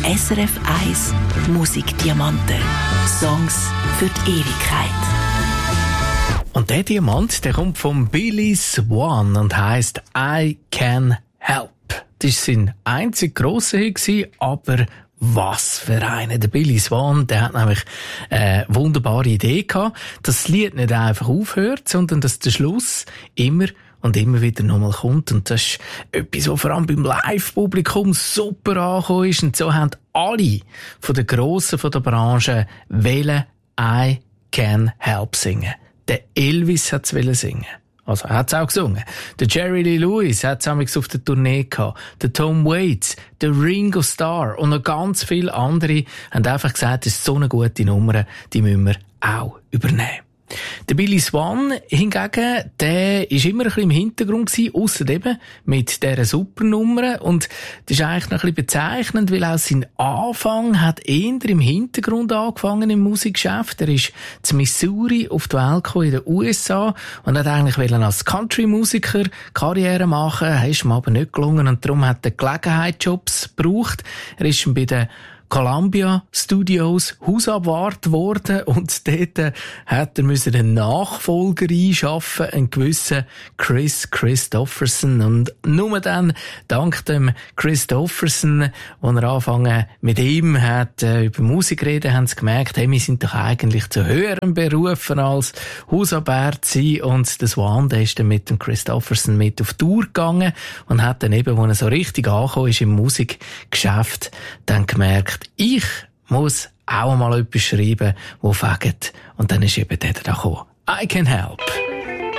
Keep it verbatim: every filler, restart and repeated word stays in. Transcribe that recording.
S R F eins Musikdiamanten. Songs für die Ewigkeit. Und der Diamant, der kommt von Billy Swan und heisst I Can Help. Das war sein einzig grosser Hit, aber was für einer. Der Billy Swan, der hat nämlich eine wunderbare Idee gehabt, dass das Lied nicht einfach aufhört, sondern dass der Schluss immer und immer wieder nochmal kommt. Und das ist etwas, was vor allem beim Live-Publikum super angekommen ist. Und so haben alle von den Grossen von der Branche wollen I Can Help singen. Der Elvis hat es singen. Also, er hat es auch gesungen. Der Jerry Lee Lewis hat es auf der Tournee gehabt. Der Tom Waits, der Ringo Starr und noch ganz viele andere haben einfach gesagt, das ist so eine gute Nummer, die müssen wir auch übernehmen. Der Billy Swan hingegen, der ist immer ein bisschen im Hintergrund gewesen, ausser eben mit dieser Supernummer. Und das ist eigentlich noch ein bisschen bezeichnend, weil auch sein Anfang hat eher im Hintergrund angefangen im Musikgeschäft. Er ist zu Missouri auf die Welt gekommen, in den U S A, und hat eigentlich als Country-Musiker Karriere machen, ist ihm aber nicht gelungen, und darum hat er Gelegenheitsjobs gebraucht. Er ist bei den Columbia Studios Hausabwart worden, und dort hat er müssen einen Nachfolger einschaffen, einen gewissen Chris Christopherson. Und nur dann, dank dem Christopherson, als er angefangen mit ihm hat, äh, über Musik reden, haben sie gemerkt, hey, wir sind doch eigentlich zu höheren Berufen als Hausabwart sein. Und das Swan, der ist dann mit dem Christopherson mit auf Tour gegangen und hat dann eben, als er so richtig angekommen ist im Musikgeschäft, dann gemerkt, ich muss auch mal etwas schreiben, das fängt. Und dann ist eben der da gekommen. I Can Help.